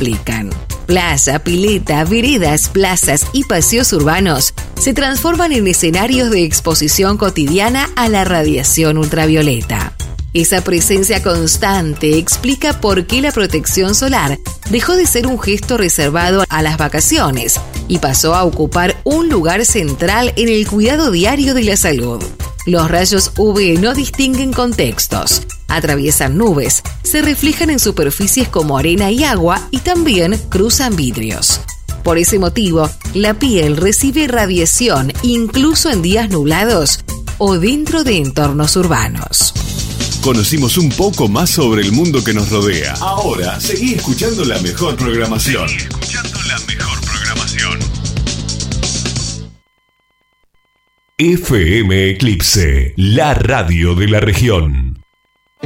explican. Playa, pileta, veredas, plazas y paseos urbanos se transforman en escenarios de exposición cotidiana a la radiación ultravioleta. Esa presencia constante explica por qué la protección solar dejó de ser un gesto reservado a las vacaciones y pasó a ocupar un lugar central en el cuidado diario de la salud. Los rayos UV no distinguen contextos, atraviesan nubes, se reflejan en superficies como arena y agua y también cruzan vidrios. Por ese motivo, la piel recibe radiación incluso en días nublados o dentro de entornos urbanos. Conocimos un poco más sobre el mundo que nos rodea. Ahora, seguí escuchando la mejor programación. FM Eclipse, la radio de la región.